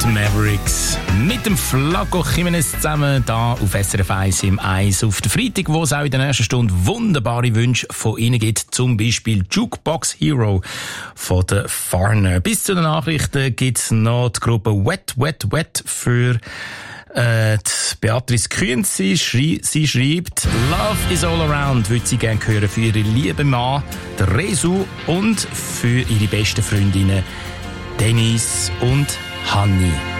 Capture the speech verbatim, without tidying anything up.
Mavericks mit dem Flaco Jimenez zusammen da auf S R F eins im Eis auf der Freitag, wo es auch in der nächsten Stunde wunderbare Wünsche von Ihnen gibt, zum Beispiel Jukebox Hero von der Farner. Bis zu den Nachrichten gibt es noch die Gruppe Wet Wet Wet für äh, die Beatrice Kühns. Sie, schrei- sie schreibt, Love is all around, würde sie gerne hören für ihre liebe Mann, der Resu, und für ihre besten Freundinnen Denise und Hanni.